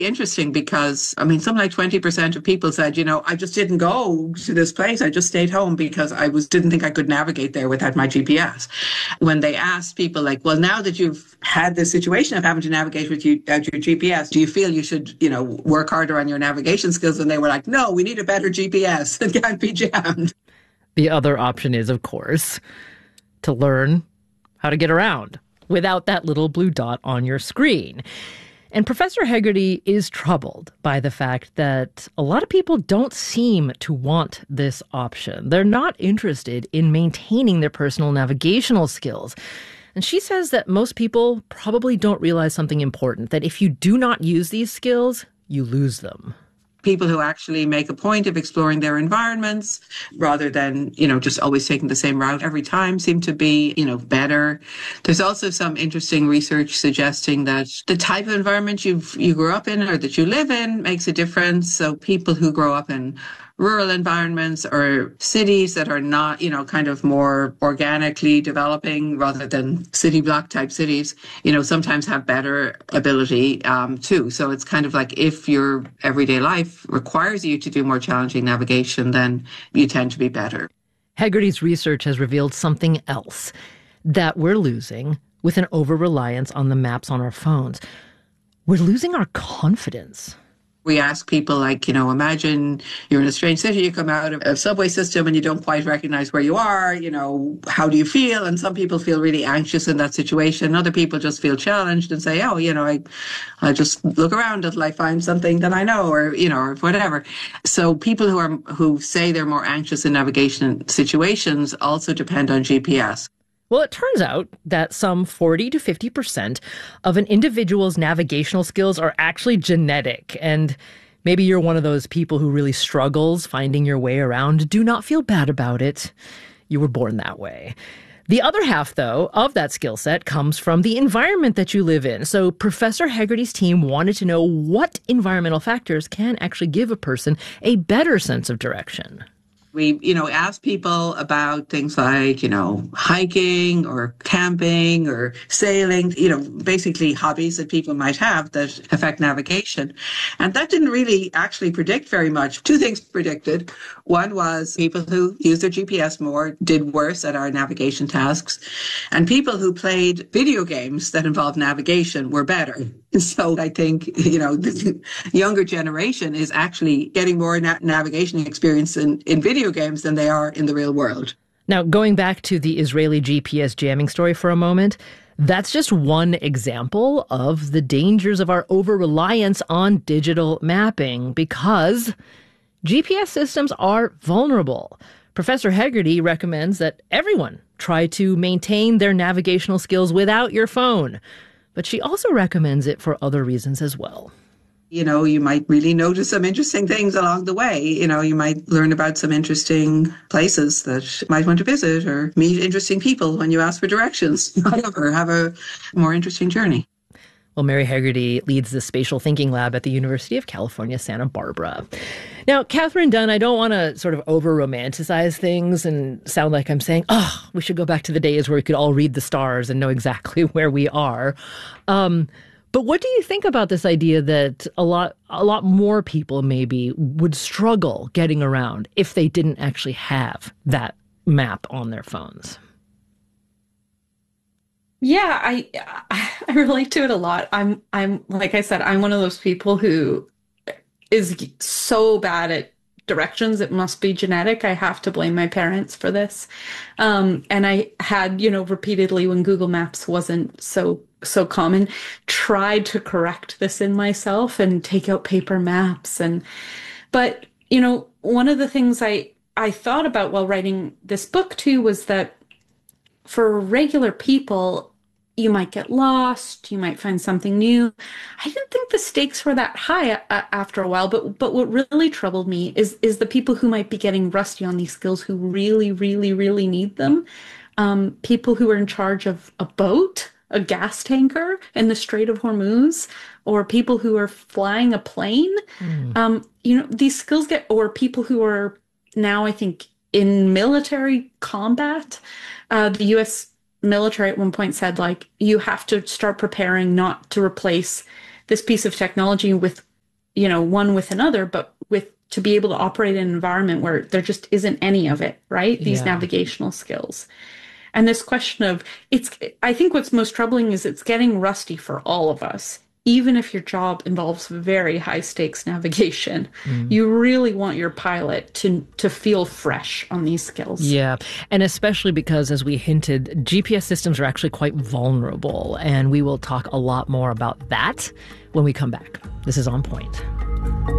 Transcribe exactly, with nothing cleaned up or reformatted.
Interesting because, I mean, something like twenty percent of people said, you know, I just didn't go to this place. I just stayed home because I was didn't think I could navigate there without my G P S. When they asked people like, well, now that you've had this situation of having to navigate with you, without your G P S, do you feel you should, you know, work harder on your navigation skills? And they were like, no, we need a better G P S. It can't be jammed. The other option is, of course, to learn how to get around without that little blue dot on your screen. And Professor Hegarty is troubled by the fact that a lot of people don't seem to want this option. They're not interested in maintaining their personal navigational skills. And she says that most people probably don't realize something important, that if you do not use these skills, you lose them. People who actually make a point of exploring their environments rather than, you know, just always taking the same route every time seem to be, you know, better. There's also some interesting research suggesting that the type of environment you've, you grew up in or that you live in makes a difference. So people who grow up in rural environments or cities that are not, you know, kind of more organically developing rather than city block type cities, you know, sometimes have better ability um, too. So it's kind of like if your everyday life requires you to do more challenging navigation, then you tend to be better. Hegarty's research has revealed something else that we're losing with an over-reliance on the maps on our phones. We're losing our confidence. We ask people like, you know, imagine you're in a strange city, you come out of a subway system and you don't quite recognize where you are, you know, how do you feel? And some people feel really anxious in that situation. Other people just feel challenged and say, oh, you know, I, I just look around until I find something that I know or, you know, or whatever. So people who are, who say they're more anxious in navigation situations also depend on G P S. Well, it turns out that some forty to fifty percent of an individual's navigational skills are actually genetic. And maybe you're one of those people who really struggles finding your way around. Do not feel bad about it. You were born that way. The other half, though, of that skill set comes from the environment that you live in. So Professor Hegarty's team wanted to know what environmental factors can actually give a person a better sense of direction. We, you know, ask people about things like, you know, hiking or camping or sailing, you know, basically hobbies that people might have that affect navigation. And that didn't really actually predict very much. Two things predicted. One was people who used their G P S more did worse at our navigation tasks. And people who played video games that involved navigation were better. So I think, you know, the younger generation is actually getting more na- navigation experience in, in video games than they are in the real world. Now, going back to the Israeli G P S jamming story for a moment, that's just one example of the dangers of our over-reliance on digital mapping because G P S systems are vulnerable. Professor Hegarty recommends that everyone try to maintain their navigational skills without your phone. But she also recommends it for other reasons as well. You know, you might really notice some interesting things along the way. You know, you might learn about some interesting places that you might want to visit or meet interesting people when you ask for directions. Whatever, have a more interesting journey. Well, Mary Hegarty leads the Spatial Thinking Lab at the University of California, Santa Barbara. Now, Catherine Dunn, I don't want to sort of over-romanticize things and sound like I'm saying, oh, we should go back to the days where we could all read the stars and know exactly where we are. Um, but what do you think about this idea that a lot, a lot more people maybe would struggle getting around if they didn't actually have that map on their phones? Yeah, I I relate to it a lot. I'm I'm like I said, I'm one of those people who is so bad at directions. It must be genetic. I have to blame my parents for this. Um, and I had, you know, repeatedly when Google Maps wasn't so so common, tried to correct this in myself and take out paper maps. And but you know, one of the things I I thought about while writing this book too was that for regular people, you might get lost, you might find something new. I didn't think the stakes were that high uh, after a while, but but what really troubled me is is the people who might be getting rusty on these skills who really, really, really need them. Um, people who are in charge of a boat, a gas tanker in the Strait of Hormuz, or people who are flying a plane. Mm. Um, you know, these skills get, or people who are now, I think, in military combat. Uh, the U S military at one point said, like, you have to start preparing not to replace this piece of technology with you know, one with another, but with to be able to operate in an environment where there just isn't any of it, right? These Yeah. navigational skills. And this question of it's, I think what's most troubling is it's getting rusty for all of us. Even if your job involves very high stakes navigation, mm. you really want your pilot to to feel fresh on these skills. Yeah, and especially because, as we hinted, G P S systems are actually quite vulnerable, and we will talk a lot more about that when we come back. This is On Point.